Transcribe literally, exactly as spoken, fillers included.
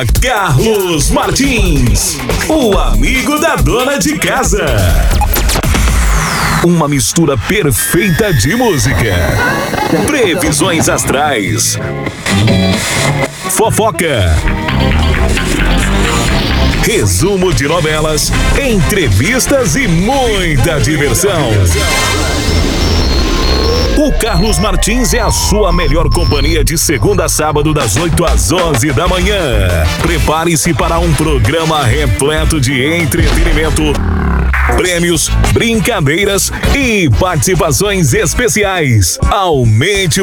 Carlos Martins, o amigo da dona de casa. Uma mistura perfeita de música, previsões astrais, fofoca, resumo de novelas, entrevistas e muita diversão. O Carlos Martins é a sua melhor companhia de segunda a sábado, das oito às onze da manhã. Prepare-se para um programa repleto de entretenimento, prêmios, brincadeiras e participações especiais. Aumente o